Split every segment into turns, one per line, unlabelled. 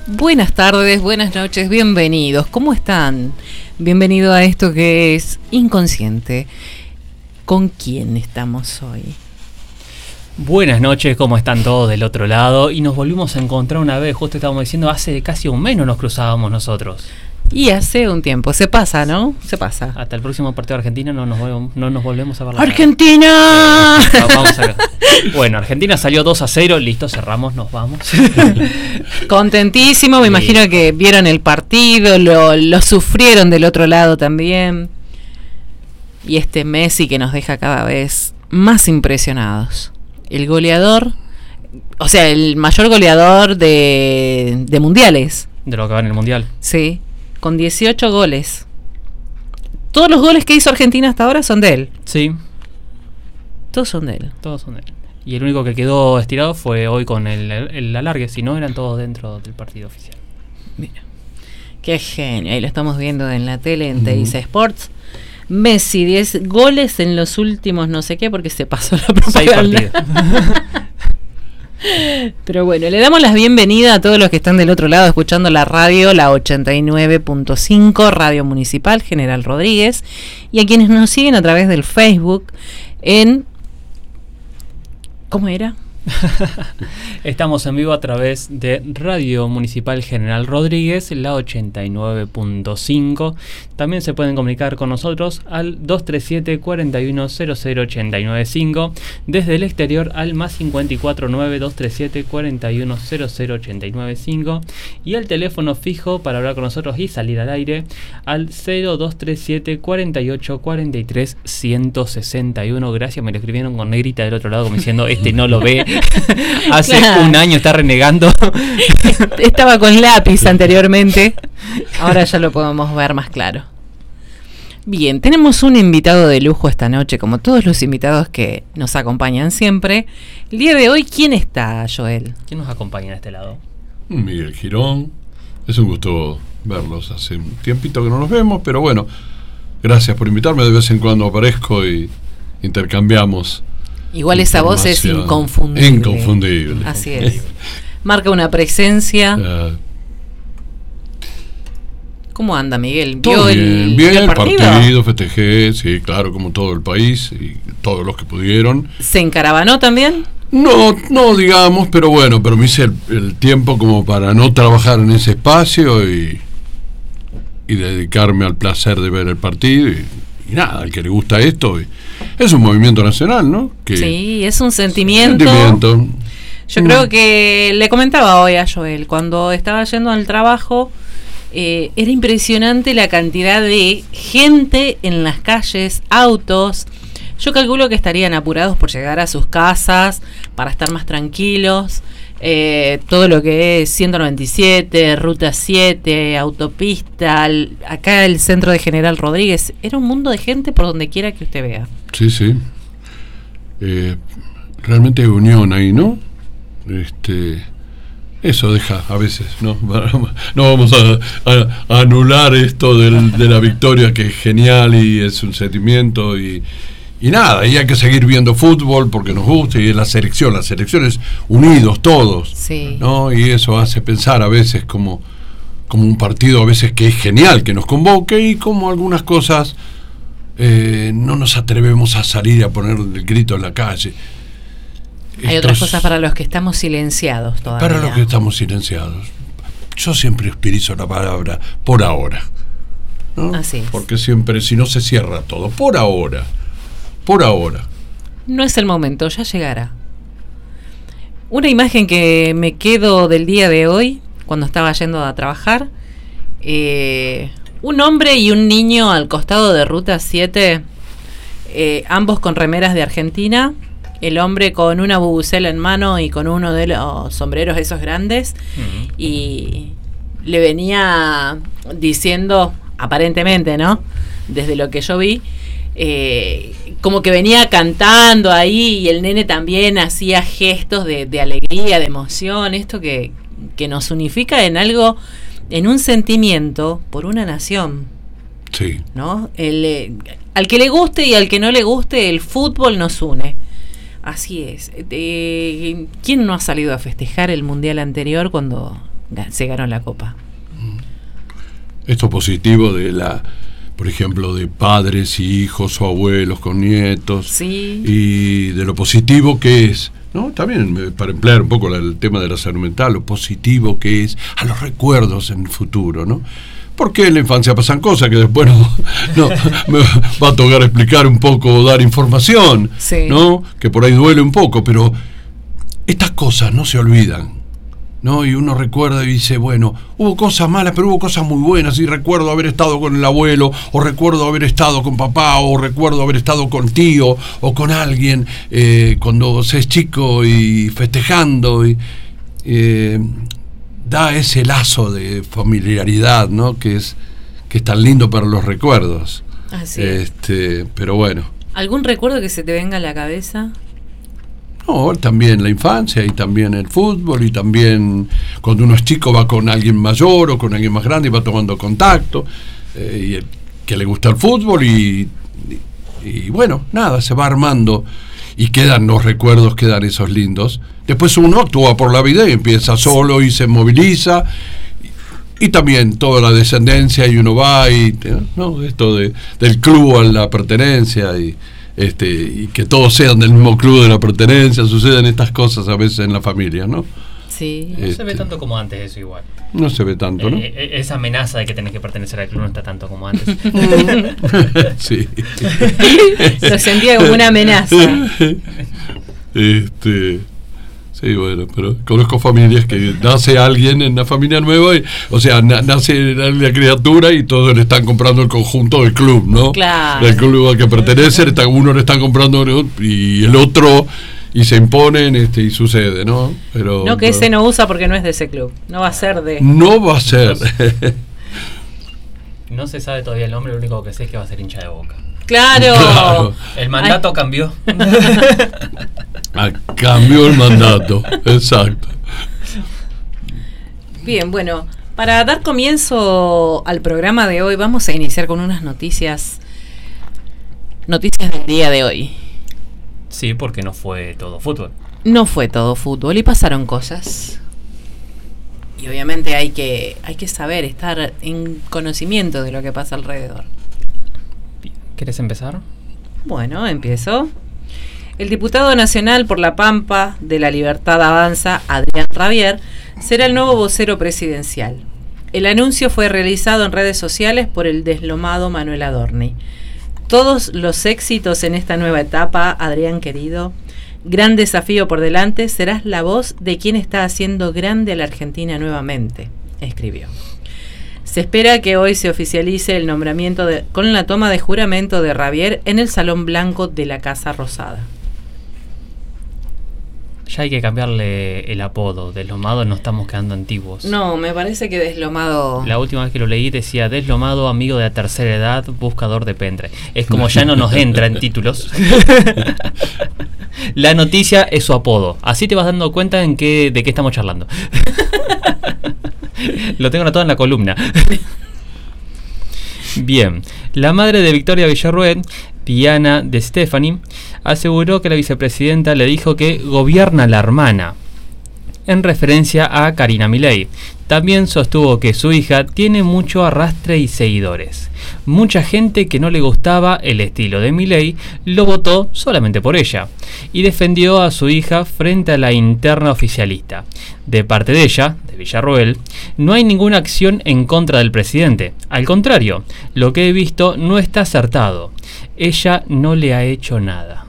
Buenas tardes, buenas noches, bienvenidos. ¿Cómo están? Bienvenido a esto que es Inconsciente. ¿Con quién estamos hoy?
Buenas noches, ¿cómo están todos del otro lado? Y nos volvimos a encontrar una vez, justo estábamos diciendo, hace casi un mes no nos cruzábamos nosotros.
Y hace un tiempo, se pasa, ¿no? Se pasa.
Hasta el próximo partido de Argentina no nos volvemos a ver la
¡Argentina!
Vamos a... Bueno, Argentina salió 2-0, listo, cerramos, nos vamos.
Contentísimo, me imagino que vieron el partido, lo sufrieron del otro lado también. Y este Messi que nos deja cada vez más impresionados. El goleador, o sea, el mayor goleador de mundiales.
De lo que va en el mundial.
Sí, con 18 goles. Todos los goles que hizo Argentina hasta ahora son de él.
Sí.
Todos son de él.
Todos son de él. Y el único que quedó estirado fue hoy con el alargue, si no eran todos dentro del partido oficial.
Mira, qué genio, ahí lo estamos viendo en la tele, en Teis Sports. Messi, 10 goles en los últimos no sé qué, porque se pasó la propaganda.
6 partidos.
Pero bueno, le damos la bienvenida a todos los que están del otro lado escuchando la radio, la 89.5, Radio Municipal General Rodríguez, y a quienes nos siguen a través del Facebook en... ¿Cómo era?
Estamos en vivo a través de Radio Municipal General Rodríguez, la 89.5. También se pueden comunicar con nosotros al 237-4100-895. Desde el exterior al más 549-237-4100-895. Y al teléfono fijo para hablar con nosotros y salir al aire al 0237-4843-161. Gracias, me lo escribieron con negrita del otro lado como diciendo, este no lo ve. Hace un año está renegando.
Estaba con lápiz anteriormente. Ahora ya lo podemos ver más claro. Bien, tenemos un invitado de lujo esta noche, como todos los invitados que nos acompañan siempre. El día de hoy, ¿quién está, Joel?
¿Quién nos acompaña de este lado?
Miguel Girón. Es un gusto verlos. Hace un tiempito que no nos vemos, pero bueno, gracias por invitarme. De vez en cuando aparezco y intercambiamos.
Igual esa voz es inconfundible.
Inconfundible.
Así es. Marca una presencia. ¿Cómo anda, Miguel?
¿Vio el partido? Festejé, sí, claro, como todo el país y todos los que pudieron.
¿Se encaravanó también?
No digamos, pero bueno, pero me hice el tiempo como para no trabajar en ese espacio y dedicarme al placer de ver el partido y nada, al que le gusta esto, es un movimiento nacional, ¿no?
Sí, es un sentimiento. Yo creo que le comentaba hoy a Joel, cuando estaba yendo al trabajo, era impresionante la cantidad de gente en las calles, autos. Yo calculo que estarían apurados por llegar a sus casas, para estar más tranquilos. Todo lo que es 197, Ruta 7, autopista, acá el centro de General Rodríguez, era un mundo de gente por donde quiera que usted vea.
Sí. Realmente hay unión ahí, ¿no? Eso deja a veces, ¿no? No vamos a anular esto de la victoria, que es genial y es un sentimiento y nada, y hay que seguir viendo fútbol porque nos gusta, y las selecciones unidos todos,
sí,
¿no? Y eso hace pensar a veces como un partido a veces que es genial que nos convoque, y como algunas cosas no nos atrevemos a salir a poner el grito en la calle.
Hay otras cosas para los que estamos silenciados todavía.
Para los que estamos silenciados. Yo siempre utilizo la palabra por ahora, ¿no?
Así es.
Porque siempre, si no se cierra todo, por ahora.
No es el momento, ya llegará. Una imagen que me quedo del día de hoy, cuando estaba yendo a trabajar, un hombre y un niño al costado de Ruta 7, ambos con remeras de Argentina, el hombre con una bubucela en mano y con uno de los sombreros esos grandes, y le venía diciendo, aparentemente, ¿no? Desde lo que yo vi, como que venía cantando ahí, y el nene también hacía gestos de alegría, de emoción, esto que nos unifica en algo, en un sentimiento por una nación.
Sí.
¿No? Al que le guste y al que no le guste, el fútbol nos une. Así es. ¿Quién no ha salido a festejar el mundial anterior cuando se ganó la copa.
Esto positivo de por ejemplo, de padres y hijos o abuelos con nietos,
sí,
y de lo positivo que es, ¿no? También para emplear un poco el tema de la salud mental, lo positivo que es a los recuerdos en el futuro, ¿no? Porque en la infancia pasan cosas que después no me va a tocar explicar un poco, dar información,
sí,
¿no? Que por ahí duele un poco, pero estas cosas no se olvidan, ¿no? Y uno recuerda y dice, bueno, hubo cosas malas, pero hubo cosas muy buenas, y recuerdo haber estado con el abuelo, o recuerdo haber estado con papá, o recuerdo haber estado con tío, o con alguien, cuando se es chico y festejando, y da ese lazo de familiaridad, ¿no? Que es tan lindo para los recuerdos.
Así es.
Pero bueno.
¿Algún recuerdo que se te venga a la cabeza?
No, también la infancia, y también el fútbol, y también cuando uno es chico va con alguien mayor o con alguien más grande y va tomando contacto, y que le gusta el fútbol, y bueno, nada, se va armando y quedan los recuerdos, quedan esos lindos. Después uno actúa por la vida y empieza solo y se moviliza, y también toda la descendencia, y uno va y, ¿no? Esto del club a la pertenencia, y que todos sean del mismo club de la pertenencia, suceden estas cosas a veces en la familia, ¿no?
Sí. No se ve tanto como antes eso igual.
No se ve tanto, ¿no?
Esa amenaza de que tenés que pertenecer al club no está tanto como antes.
Sí.
Lo sentía como una amenaza.
Sí, bueno, pero conozco familias que nace alguien en una familia nueva, o sea, nace la criatura y todos le están comprando el conjunto del club, ¿no?
Claro.
Del club al que pertenece, uno le están comprando, ¿no? Y el otro, y se imponen, y sucede, ¿no? Pero
ese no usa porque no es de ese club, no va a ser de...
No va a ser.
No se sabe todavía el nombre, lo único que sé es que va a ser hincha de Boca.
¡Claro!
El mandato cambió.
Cambió el mandato, exacto.
Bien, bueno, para dar comienzo al programa de hoy vamos a iniciar con unas noticias del día de hoy.
Sí, porque no fue todo fútbol.
No fue todo fútbol y pasaron cosas. Y obviamente hay que saber, estar en conocimiento de lo que pasa alrededor.
¿Quieres empezar?
Bueno, empiezo. El diputado nacional por La Pampa de La Libertad Avanza, Adrián Rabier, será el nuevo vocero presidencial. El anuncio fue realizado en redes sociales por el deslomado Manuel Adorni. Todos los éxitos en esta nueva etapa, Adrián querido. Gran desafío por delante, serás la voz de quien está haciendo grande a la Argentina nuevamente, escribió. Se espera que hoy se oficialice el nombramiento con la toma de juramento de Rabier en el Salón Blanco de la Casa Rosada.
Ya hay que cambiarle el apodo. Deslomado, no estamos quedando antiguos.
No, me parece que deslomado...
La última vez que lo leí decía deslomado, amigo de la tercera edad, buscador de pendrive. Es como ya no nos entra en títulos. La noticia es su apodo. Así te vas dando cuenta de qué estamos charlando. Lo tengo anotado en la columna. Bien, la madre de Victoria Villarruel, Diana De Stefani, aseguró que la vicepresidenta le dijo que gobierna la hermana, en referencia a Karina Milei. También sostuvo que su hija tiene mucho arrastre y seguidores. Mucha gente que no le gustaba el estilo de Milei lo votó solamente por ella, y defendió a su hija frente a la interna oficialista. De parte de ella, de Villarruel, no hay ninguna acción en contra del presidente. Al contrario, lo que he visto no está acertado. Ella no le ha hecho nada.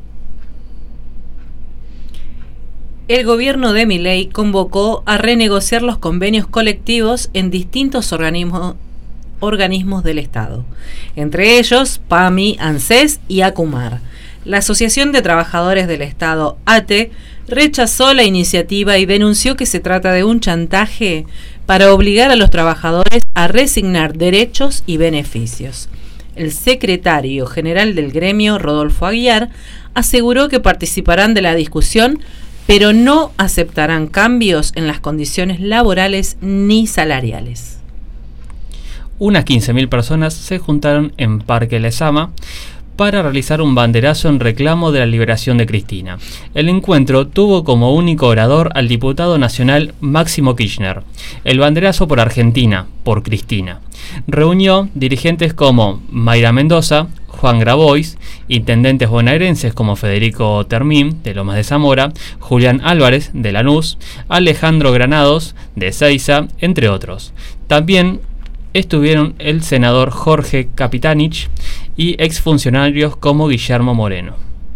El gobierno de Milei convocó a renegociar los convenios colectivos en distintos organismos del Estado, entre ellos PAMI, ANSES y ACUMAR. La Asociación de Trabajadores del Estado, ATE, rechazó la iniciativa y denunció que se trata de un chantaje para obligar a los trabajadores a resignar derechos y beneficios. El secretario general del gremio, Rodolfo Aguiar, aseguró que participarán de la discusión, pero no aceptarán cambios en las condiciones laborales ni salariales.
Unas 15.000 personas se juntaron en Parque Lezama para realizar un banderazo en reclamo de la liberación de Cristina. El encuentro tuvo como único orador al diputado nacional Máximo Kirchner. El banderazo por Argentina, por Cristina. Reunió dirigentes como Mayra Mendoza, Juan Grabois, intendentes bonaerenses como Federico Termín, de Lomas de Zamora, Julián Álvarez, de Lanús, Alejandro Granados, de Ezeiza, entre otros. También estuvieron el senador Jorge Capitanich y exfuncionarios como Guillermo Moreno.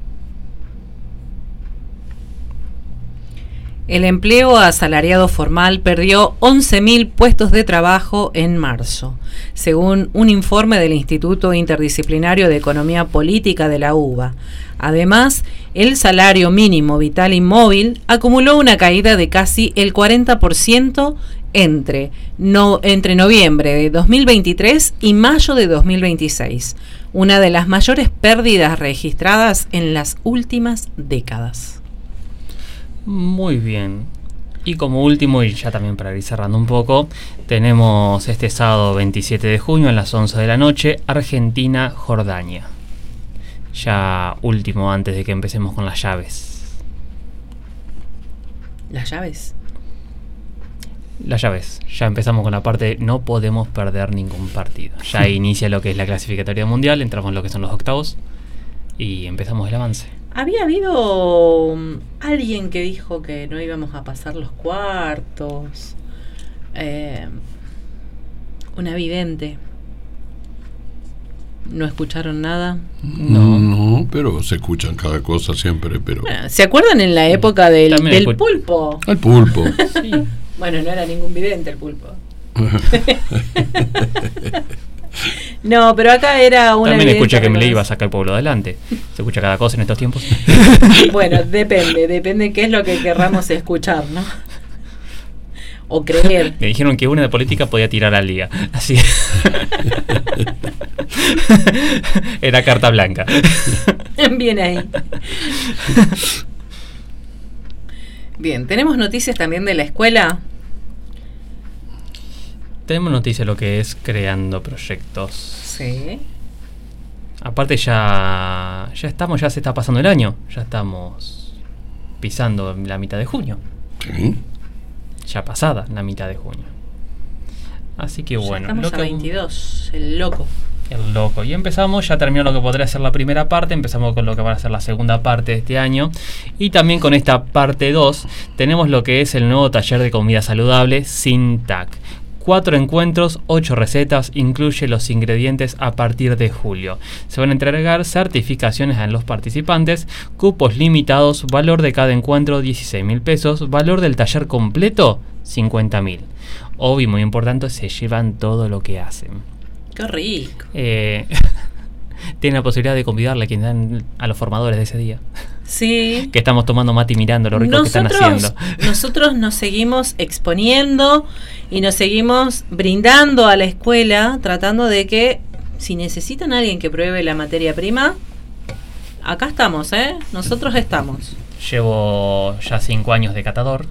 El empleo asalariado formal perdió 11.000 puestos de trabajo en marzo, según un informe del Instituto Interdisciplinario de Economía Política de la UBA. Además, el salario mínimo vital y móvil acumuló una caída de casi el 40% entre noviembre de 2023 y mayo de 2026, una de las mayores pérdidas registradas en las últimas décadas.
Muy bien. Y como último, y ya también para ir cerrando un poco, tenemos este sábado 27 de junio a las 11 de la noche, Argentina-Jordania. Ya último antes de que empecemos con las llaves.
¿Las llaves?
Las llaves. Ya empezamos con la parte no podemos perder ningún partido. Ya inicia lo que es la clasificatoria mundial, entramos en lo que son los octavos y empezamos el avance.
Había habido alguien que dijo que no íbamos a pasar los cuartos. Una vidente. ¿No escucharon nada?
No, pero se escuchan cada cosa siempre. Pero
Bueno, ¿se acuerdan en la época del pulpo?
el pulpo.
Sí.
Bueno, no era ningún vidente el pulpo. No, pero acá era una.
También escucha que me le iba a sacar el pueblo adelante. Se escucha cada cosa en estos tiempos.
Bueno, depende qué es lo que querramos escuchar, ¿no? O creer.
Me dijeron que una de política podía tirar al día. Así. Era carta blanca.
Bien ahí. Bien, tenemos noticias también de la escuela.
Tenemos noticias de lo que es creando proyectos.
Sí.
Aparte ya se está pasando el año. Ya estamos pisando la mitad de junio.
Sí.
Ya pasada la mitad de junio. Así que bueno.
Ya estamos a 22, el loco.
El loco. Y empezamos, ya terminó lo que podría ser la primera parte, empezamos con lo que va a ser la segunda parte de este año. Y también con esta parte 2 tenemos lo que es el nuevo taller de comida saludable sin TAC. 4 encuentros, 8 recetas, incluye los ingredientes a partir de julio. Se van a entregar certificaciones a los participantes, cupos limitados, valor de cada encuentro 16.000 pesos, valor del taller completo 50.000. Obvio, muy importante, se llevan todo lo que hacen.
Qué rico.
Tienen la posibilidad de convidarle a quien dan a los formadores de ese día.
Sí.
Que estamos tomando mate y mirando lo rico que están haciendo.
Nosotros nos seguimos exponiendo y nos seguimos brindando a la escuela, tratando de que si necesitan a alguien que pruebe la materia prima, acá estamos, nosotros estamos.
Llevo ya 5 años de catador.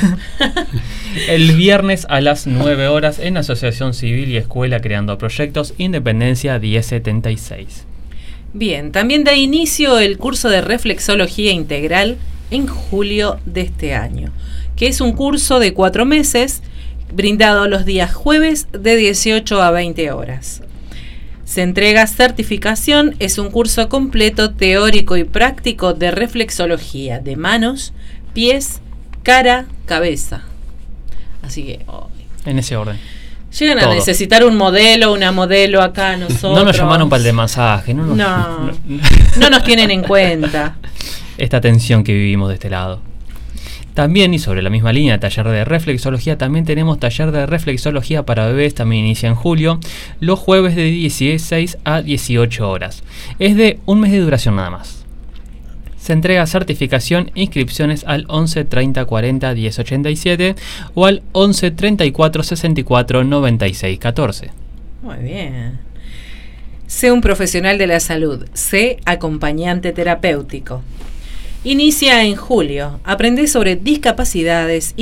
El viernes a las 9 horas en Asociación Civil y Escuela Creando Proyectos, Independencia 1076.
Bien, también da inicio el curso de reflexología integral en julio de este año, que es un curso de 4 meses brindado los días jueves de 18 a 20 horas. Se entrega certificación, es un curso completo teórico y práctico de reflexología de manos, pies, cara, cabeza. Así que
en ese orden.
Llegan
todo.
A necesitar un modelo, una modelo acá nosotros.
No nos llamaron para el de masaje, no
nos tienen en cuenta.
Esta tensión que vivimos de este lado. También, y sobre la misma línea, taller de reflexología, también tenemos taller de reflexología para bebés, también inicia en julio, los jueves de 16 a 18 horas. Es de un mes de duración nada más. Se entrega certificación, inscripciones al 11 30 40 10 87 o al 11 34 64 96 14.
Muy bien. Sé un profesional de la salud, sé acompañante terapéutico. Inicia en julio. Aprende sobre discapacidades